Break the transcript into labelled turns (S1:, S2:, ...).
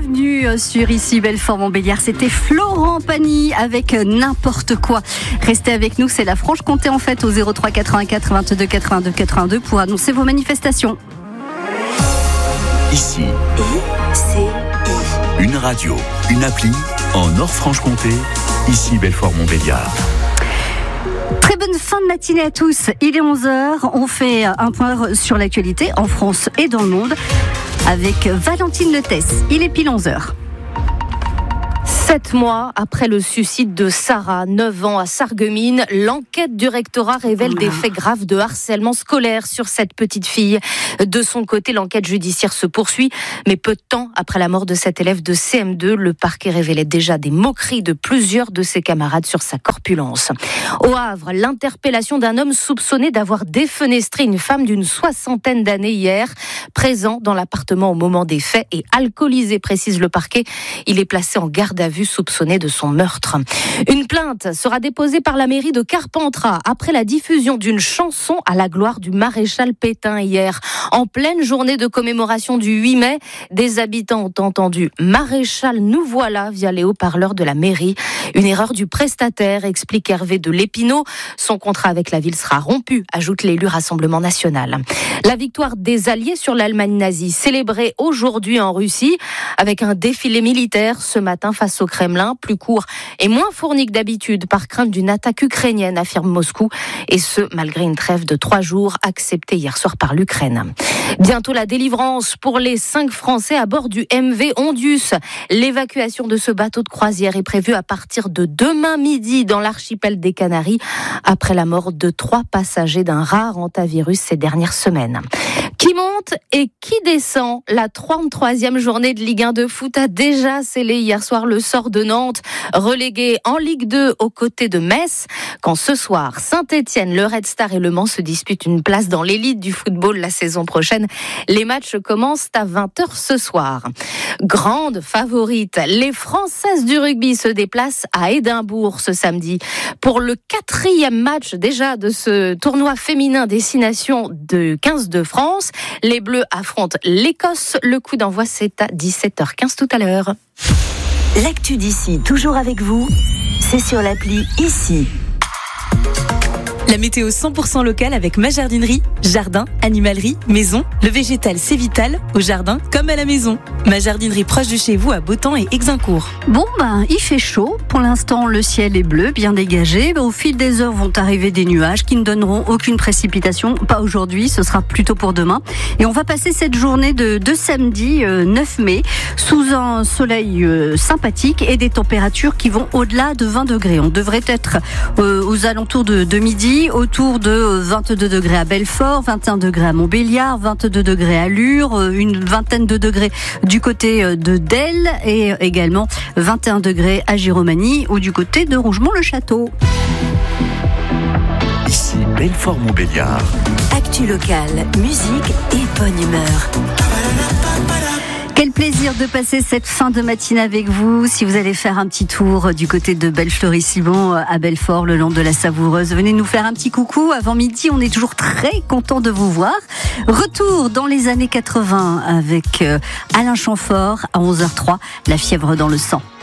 S1: bienvenue sur Ici Belfort-Montbéliard. C'était Florent Pagny avec N'importe quoi. Restez avec nous, c'est la Franche-Comté en fait au 03 84 22 82 82 pour annoncer vos manifestations.
S2: Ici, une radio, une appli en Nord-Franche-Comté, Ici Belfort-Montbéliard.
S1: Très bonne fin de matinée à tous. Il est 11h. On fait un point sur l'actualité en France et dans le monde avec Valentine Letès. Il est pile 11h.
S3: 7 mois après le suicide de Sarah, 9 ans à Sarreguemines, l'enquête du rectorat révèle des faits graves de harcèlement scolaire sur cette petite fille. De son côté, l'enquête judiciaire se poursuit, mais peu de temps après la mort de cet élève de CM2, le parquet révélait déjà des moqueries de plusieurs de ses camarades sur sa corpulence. Au Havre, l'interpellation d'un homme soupçonné d'avoir défenestré une femme d'une 60aine d'années hier, présent dans l'appartement au moment des faits et alcoolisé, précise le parquet. Il est placé en garde à vue soupçonné de son meurtre. Une plainte sera déposée par la mairie de Carpentras après la diffusion d'une chanson à la gloire du maréchal Pétain hier. En pleine journée de commémoration du 8 mai, des habitants ont entendu « Maréchal, nous voilà » via les haut-parleurs de la mairie. Une erreur du prestataire, explique Hervé de l'Épinot. Son contrat avec la ville sera rompu, ajoute l'élu Rassemblement National. La victoire des Alliés sur l'Allemagne nazie, célébrée aujourd'hui en Russie, avec un défilé militaire ce matin face au Kremlin, plus court et moins fourni que d'habitude par crainte d'une attaque ukrainienne, affirme Moscou, et ce, malgré une trêve de 3 jours acceptée hier soir par l'Ukraine. Bientôt la délivrance pour les 5 Français à bord du MV Ondius. L'évacuation de ce bateau de croisière est prévue à partir de demain midi dans l'archipel des Canaries, après la mort de 3 passagers d'un rare hantavirus ces dernières semaines. Qui monte et qui descend? La 33e journée de Ligue 1 de foot a déjà scellé hier soir le sort de Nantes, relégué en Ligue 2 aux côtés de Metz. Quand ce soir, Saint-Etienne, le Red Star et Le Mans se disputent une place dans l'élite du football la saison prochaine. Les matchs commencent à 20h ce soir. Grande favorite, les Françaises du rugby se déplacent à Édimbourg ce samedi. Pour le 4e match déjà de ce tournoi féminin destination de 15 de France, les Bleus affrontent l'Écosse. Le coup d'envoi, c'est à 17h15 tout à l'heure.
S4: L'actu d'ici, toujours avec vous, c'est sur l'appli Ici.
S5: La météo 100% locale avec ma jardinerie. Jardin, animalerie, maison. Le végétal, c'est vital, au jardin comme à la maison. Ma jardinerie proche de chez vous à Beautemps et Exincourt.
S1: Bon, il fait chaud. Pour l'instant, le ciel est bleu, bien dégagé. Au fil des heures vont arriver des nuages qui ne donneront aucune précipitation. Pas aujourd'hui, ce sera plutôt pour demain. Et on va passer cette journée de samedi 9 mai sous un soleil sympathique et des températures qui vont au-delà de 20 degrés. On devrait être aux alentours de midi, autour de 22 degrés à Belfort, 21 degrés à Montbéliard, 22 degrés à Lure, une vingtaine de degrés du côté de Delle et également 21 degrés à Giromagny ou du côté de Rougemont-le-Château.
S2: Ici Belfort-Montbéliard.
S4: Actu locale, musique et bonne humeur.
S1: Quel plaisir de passer cette fin de matinée avec vous. Si vous allez faire un petit tour du côté de Bellefleury-Simon à Belfort, le long de la Savoureuse, venez nous faire un petit coucou. Avant midi, on est toujours très content de vous voir. Retour dans les années 80 avec Alain Chamfort à 11h03, La fièvre dans le sang.